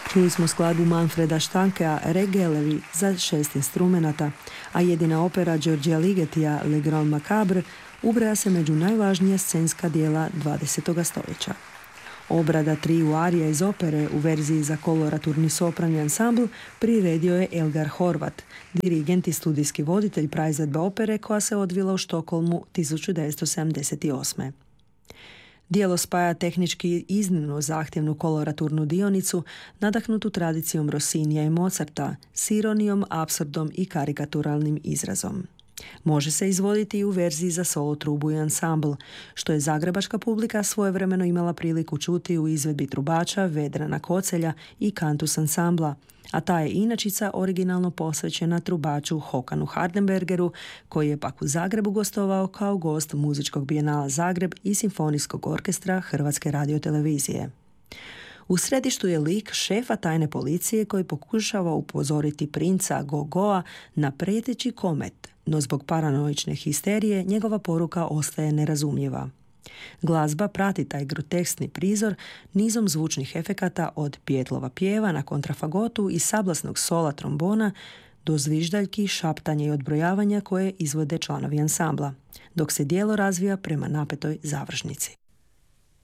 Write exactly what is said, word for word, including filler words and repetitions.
Čuli smo skladbu Manfreda Štankea Regelevi za šest instrumenata, a jedina opera Giorgia Ligetija Le Grand Macabre ubraja se među najvažnija scenska dijela dvadesetog stoljeća. Obrada triju arija iz opere u verziji za koloraturni sopran i ansambl priredio je Elgar Horvat, dirigent i studijski voditelj praizvedbe opere koja se odvila u Štokholmu tisuću devetsto sedamdeset osme. Djelo spaja tehnički iznimno zahtjevnu koloraturnu dionicu, nadahnutu tradicijom Rossinija i Mozarta, s ironijom, apsurdom i karikaturalnim izrazom. Može se izvoditi i u verziji za solo trubu i ansambl, što je zagrebačka publika svojevremeno imala priliku čuti u izvedbi trubača Vedrana Kocelja i Kantus ansambla, a ta je inačica originalno posvećena trubaču Hokanu Hardenbergeru, koji je pak u Zagrebu gostovao kao gost muzičkog bijenala Zagreb i simfonijskog orkestra Hrvatske radiotelevizije. U središtu je lik šefa tajne policije koji pokušava upozoriti princa Gogoa na prijeteći komet, no zbog paranoične histerije njegova poruka ostaje nerazumljiva. Glazba prati taj groteskni prizor nizom zvučnih efekata od Pijetlova pjeva na kontrafagotu i sablasnog sola trombona do zviždaljki, šaptanja i odbrojavanja koje izvode članovi ansambla, dok se djelo razvija prema napetoj završnici.